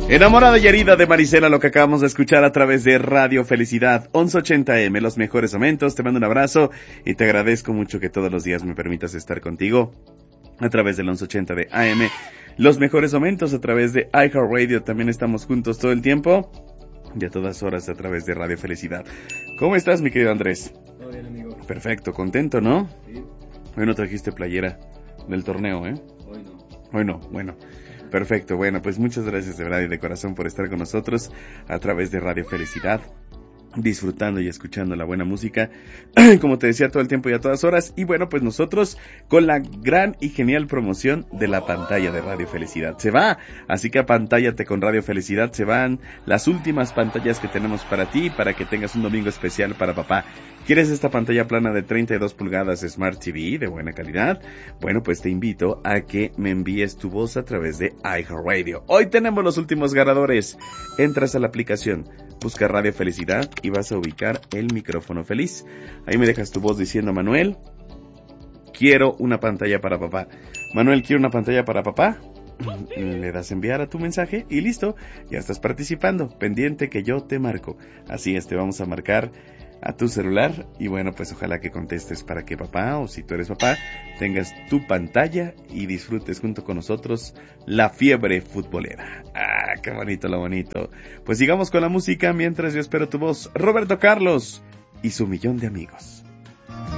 Enamorada y herida de Marisela, lo que acabamos de escuchar a través de Radio Felicidad 1180M, los mejores momentos. Te mando un abrazo y te agradezco mucho que todos los días me permitas estar contigo a través del 1180 de AM, los mejores momentos a través de iHeartRadio. También estamos juntos todo el tiempo y a todas horas a través de Radio Felicidad. ¿Cómo estás, mi querido Andrés? Todo bien, amigo. Perfecto, contento, ¿no? Sí. Hoy no trajiste playera del torneo, ¿eh? Hoy no. Hoy no, bueno. Perfecto, bueno, pues muchas gracias de verdad y de corazón por estar con nosotros a través de Radio Felicidad, disfrutando y escuchando la buena música, como te decía, todo el tiempo y a todas horas. Y bueno, pues nosotros con la gran y genial promoción de la pantalla de Radio Felicidad. Se va, así que apantállate con Radio Felicidad. Se van las últimas pantallas que tenemos para ti, para que tengas un domingo especial para papá. ¿Quieres esta pantalla plana de 32 pulgadas Smart TV de buena calidad? Bueno, pues te invito a que me envíes tu voz a través de iHeartRadio. Hoy tenemos los últimos ganadores. Entras a la aplicación, busca Radio Felicidad y vas a ubicar el micrófono feliz. Ahí me dejas tu voz diciendo: Manuel, quiero una pantalla para papá. Manuel, quiero una pantalla para papá. Le das enviar a tu mensaje y listo, ya estás participando. Pendiente que yo te marco. Así es, te vamos a marcar a tu celular y bueno, pues ojalá que contestes para que papá, o si tú eres papá, tengas tu pantalla y disfrutes junto con nosotros la fiebre futbolera. Ah, qué bonito, lo bonito. Pues sigamos con la música mientras yo espero tu voz. Roberto Carlos y su millón de amigos.